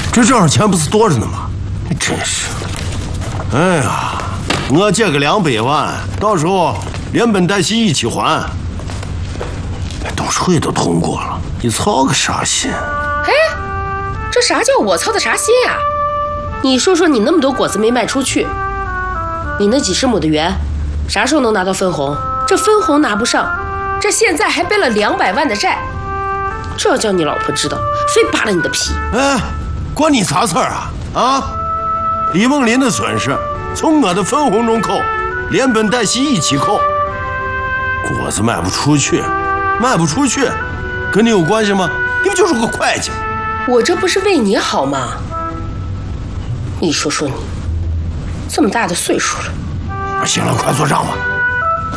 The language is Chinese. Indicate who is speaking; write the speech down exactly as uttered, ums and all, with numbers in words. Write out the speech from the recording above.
Speaker 1: 这账上钱不是多着呢吗？真是，哎呀，我借个两百万，到时候连本带息一起还。董事会都通过了，你操个啥心？
Speaker 2: 哎，这啥叫我操的啥心呀？你说说，你那么多果子没卖出去，你那几十亩的园，啥时候能拿到分红？这分红拿不上，这现在还背了两百万的债，这要叫你老婆知道，非扒了你的皮。
Speaker 1: 哎，关你啥事儿啊？啊，李梦林的损失从我的分红中扣，连本带息一起扣。果子卖不出去，卖不出去，跟你有关系吗？你不就是个会计？
Speaker 2: 我这不是为你好吗？你说说你，这么大的岁数了。
Speaker 1: 行了，快做账吧。